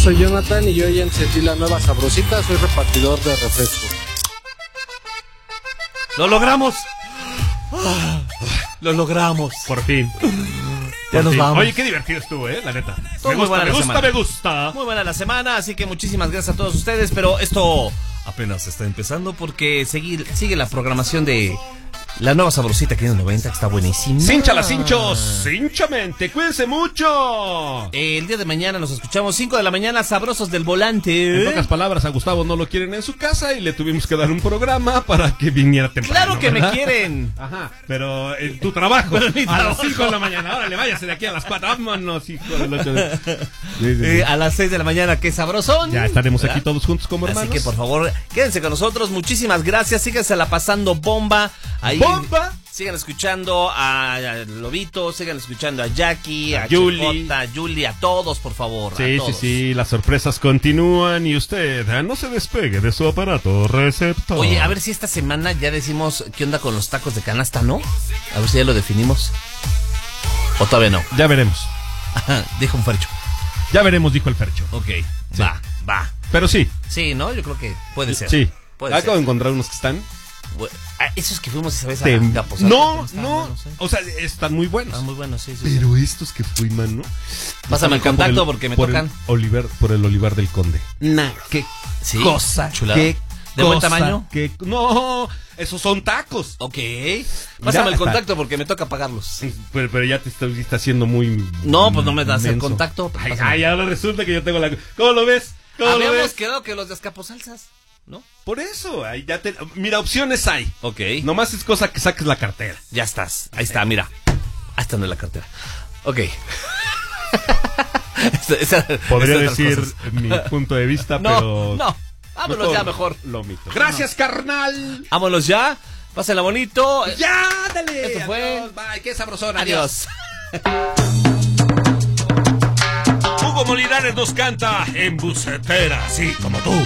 soy Jonathan y hoy encendí la nueva sabrosita, soy repartidor de refresco. ¡Lo logramos! ¡Lo logramos! Por fin. Ya nos vamos. Oye, qué divertido estuvo, la neta. Me gusta. Muy buena la semana, así que muchísimas gracias a todos ustedes, pero esto apenas está empezando porque sigue la programación de la nueva sabrosita que en el 90, que está buenísima. ¡Cínchala, cinchos! ¡Cínchamente! ¡Cuídense mucho! El día de mañana nos escuchamos 5 de la mañana, sabrosos del volante. En pocas palabras, a Gustavo no lo quieren en su casa y le tuvimos que dar un programa para que viniera temprano. ¡Claro que me quieren! Ajá, pero en tu trabajo, a las 5 de la mañana. Órale, váyase de aquí a las 4. Vámonos, hijo del 8. A las 6 de la mañana, qué sabrosón. Ya estaremos aquí todos juntos como hermanos. Así que por favor, quédense con nosotros. Muchísimas gracias. Síganse la pasando bomba. Ahí, ¡bomba! Sigan escuchando a Lobito, sigan escuchando a Jackie, a Yuli, Checota, a Yuli, a todos, por favor. Sí, las sorpresas continúan y usted no se despegue de su aparato receptor. Oye, a ver si esta semana ya decimos qué onda con los tacos de canasta, ¿no? A ver si ya lo definimos. ¿O todavía no? Ya veremos. Dijo un Fercho. Ya veremos, dijo el Fercho. Ok, sí. va. Pero sí. Sí, ¿no? Yo creo que puede ser. Sí. Acabo de encontrar unos que están... esos que fuimos esa vez a la posada. No. Buenos, ¿eh? O sea, están muy buenos. Están muy buenos, sí. Pero estos que fui, mano. Pásame el contacto porque me tocan. Por el Olivar del Conde. Qué cosa chulada. ¿De buen tamaño? No, esos son tacos. Ok. Pásame el contacto porque me toca pagarlos. Pero ya te está haciendo muy... No, pues no me das el contacto. Pues ahora resulta que yo tengo la... ¿Cómo lo ves? Habíamos quedado que los de Escaposalsas, ¿no? Por eso, ahí ya mira, opciones hay. Ok. Nomás es cosa que saques la cartera. Ya estás, ahí está, mira. Ahí está en la cartera. Ok. Podría decir mi punto de vista, pero... No, vámonos ya mejor. Lo omito. Gracias, carnal. Vámonos ya. Pásenla bonito. Ya, dale. Esto fue. Adiós, bye, qué sabrosón. Adiós. Hugo Molinares nos canta en bucetera, así como tú.